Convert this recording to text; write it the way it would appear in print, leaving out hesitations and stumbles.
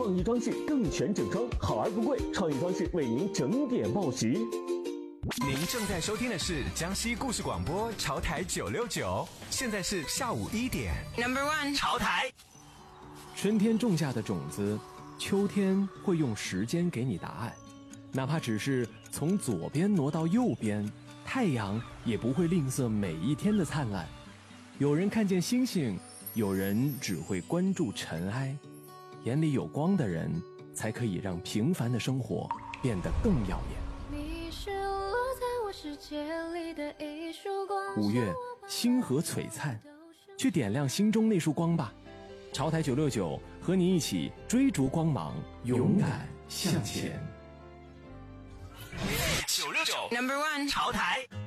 创意装饰更全整装，好而不贵，创意装饰为您整点报时。 您正在收听的是江西故事广播潮台969，现在是下午1点。 Number one， 潮台。 春天种下的种子，秋天会用时间给你答案，哪怕只是从左边挪到右边，太阳也不会吝啬每一天的灿烂。有人看见星星，有人只会关注尘埃。眼里有光的人，才可以让平凡的生活变得更耀眼。 你是落在我世界里的一束光。 5月，星河璀璨，去点亮心中那束光吧。潮台969和你一起追逐光芒，勇敢向前。 969 Number one， 潮台。